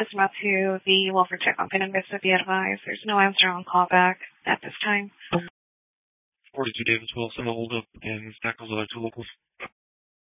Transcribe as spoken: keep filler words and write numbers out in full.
is Matthew, the Wilford Check Company investor. Be advised, there's no answer on callback at this time. forty-two Davis Wilson, hold up, and Stackles are two locals.